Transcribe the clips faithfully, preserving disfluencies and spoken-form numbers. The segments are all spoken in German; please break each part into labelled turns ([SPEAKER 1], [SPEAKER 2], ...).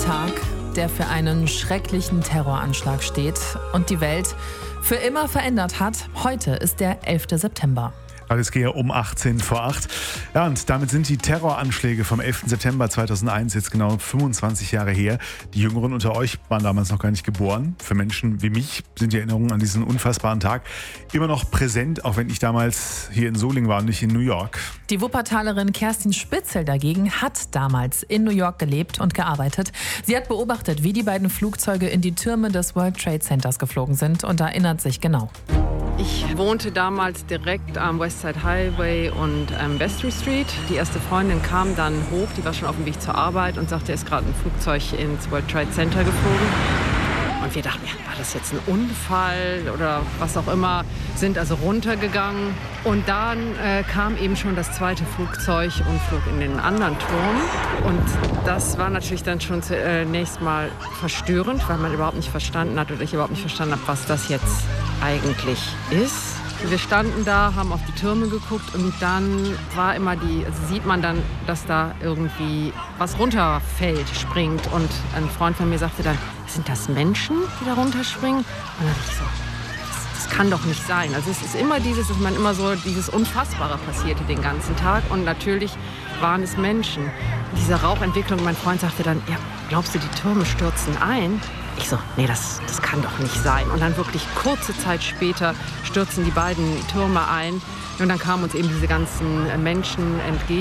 [SPEAKER 1] Tag, der für einen schrecklichen Terroranschlag steht und die Welt für immer verändert hat. Heute ist der elfter September.
[SPEAKER 2] Alles gehe um achtzehn vor acht. Ja, und damit sind die Terroranschläge vom elften September zweitausendeins jetzt genau fünfundzwanzig Jahre her. Die Jüngeren unter euch waren damals noch gar nicht geboren. Für Menschen wie mich sind die Erinnerungen an diesen unfassbaren Tag immer noch präsent, auch wenn ich damals hier in Solingen war und nicht in New York.
[SPEAKER 1] Die Wuppertalerin Kerstin Spitzel dagegen hat damals in New York gelebt und gearbeitet. Sie hat beobachtet, wie die beiden Flugzeuge in die Türme des World Trade Centers geflogen sind und erinnert sich genau.
[SPEAKER 3] Ich wohnte damals direkt am West Side Highway und ähm, Vestry Street. Die erste Freundin kam dann hoch, die war schon auf dem Weg zur Arbeit und sagte, es ist gerade ein Flugzeug ins World Trade Center geflogen. Und wir dachten, ja, war das jetzt ein Unfall oder was auch immer, sind also runtergegangen. Und dann äh, kam eben schon das zweite Flugzeug und flog in den anderen Turm. Und das war natürlich dann schon zunächst mal verstörend, weil man überhaupt nicht verstanden hat oder ich überhaupt nicht verstanden habe, was das jetzt eigentlich ist. Wir standen da, haben auf die Türme geguckt und dann war immer die, also sieht man dann, dass da irgendwie was runterfällt, springt. Und ein Freund von mir sagte dann, sind das Menschen, die da runterspringen? Und dann dachte ich so, das, das kann doch nicht sein. Also es ist immer dieses, dass man immer so, dieses Unfassbare passierte den ganzen Tag. Und natürlich waren es Menschen. Diese Rauchentwicklung, mein Freund sagte dann, ja, glaubst du, die Türme stürzen ein? Ich so, nee, das, das kann doch nicht sein. Und dann wirklich kurze Zeit später stürzen die beiden Türme ein. Und dann kamen uns eben diese ganzen Menschen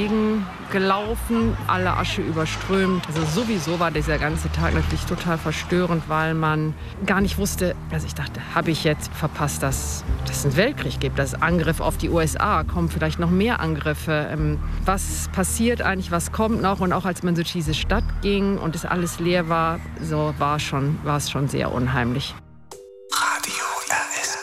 [SPEAKER 3] entgegengelaufen, alle Asche überströmt. Also sowieso war dieser ganze Tag natürlich total verstörend, weil man gar nicht wusste, also ich dachte, habe ich jetzt verpasst, dass, dass es einen Weltkrieg gibt, dass Angriff auf die U S A, kommen vielleicht noch mehr Angriffe. Was passiert eigentlich, was kommt noch? Und auch als man durch diese Stadt ging und es alles leer war, so war, schon, war es schon sehr unheimlich.